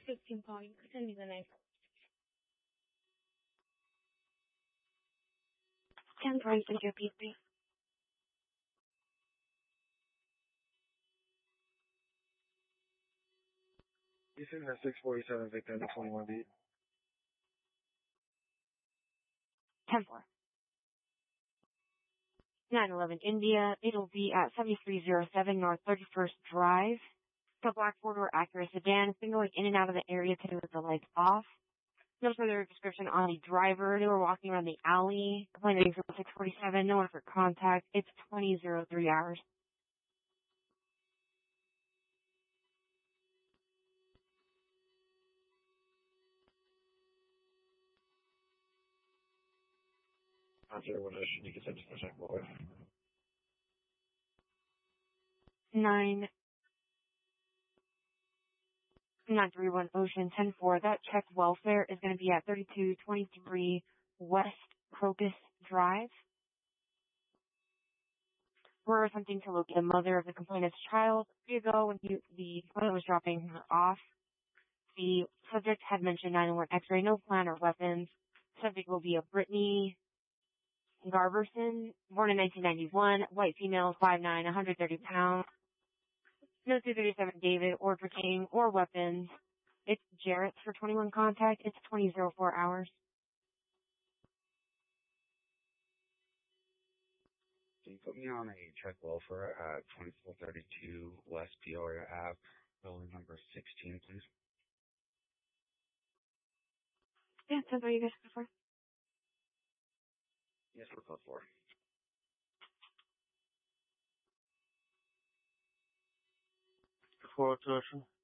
15 Paul, you can send me the name. 10 points into your P3. Houston has 647 Victor 21 beat. 10-4. 911 India, it'll be at 7307 North 31st Drive. The black four-door Acura sedan. It's been going in and out of the area today with the lights off. No further description on the driver. They were walking around the alley. The plane for 647. No one for contact. It's 20:03 hours. Answer what is you can send to check boy. 931 Ocean 10-4. That check welfare is going to be at 3223 West Crocus Drive. We're attempting to locate the mother of the complainant's child. A few ago, when the complainant was dropping her off, the subject had mentioned 911 X-ray, no plan or weapons. Subject will be a Brittany Garberson, born in 1991, white female, 5'9", 130 pounds. No 237 David or King or weapons. It's Jarrett for 21 contact. It's 20:04 hours. Can you put me on a check welfare at 2432 West Peoria Ave, building number 16, please? Yeah, that's what you guys prefer. Yes, we're close for. Forward to